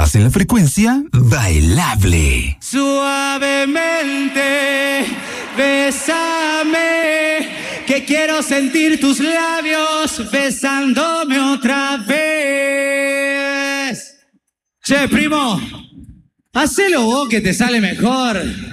Estás en la frecuencia bailable. Suavemente, bésame, que quiero sentir tus labios besándome otra vez. Che, primo, hacelo vos que te sale mejor.